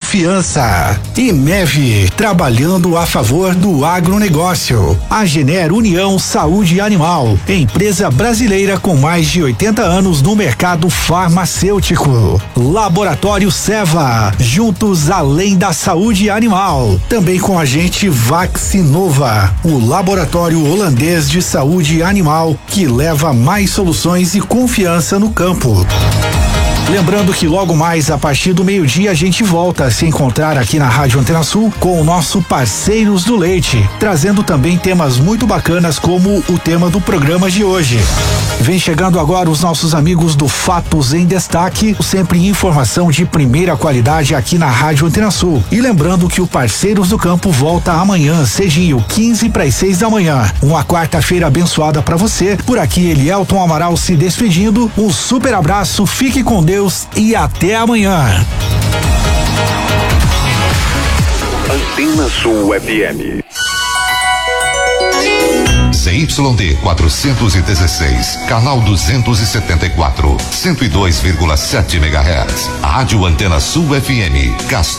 confiança. IMEV, trabalhando a favor do agronegócio. Agener União Saúde Animal, empresa brasileira com mais de 80 anos no mercado farmacêutico. Laboratório Seva, juntos além da saúde animal. Também com a gente Vaccinova, o laboratório holandês de saúde animal que leva mais soluções e confiança no campo. Lembrando que logo mais, a partir do meio-dia, a gente volta a se encontrar aqui na Rádio Antena Sul com o nosso Parceiros do Leite, trazendo também temas muito bacanas como o tema do programa de hoje. Vem chegando agora os nossos amigos do Fatos em Destaque, sempre informação de primeira qualidade aqui na Rádio Antena Sul. E lembrando que o Parceiros do Campo volta amanhã, cedinho, 5:45 da manhã. Uma quarta-feira abençoada para você. Por aqui, Elielton Amaral se despedindo. Um super abraço, fique com Deus e até amanhã. Antena Sul FM. ZYD 416, canal 274, 102,7 MHz. Rádio Antena Sul FM, Castro.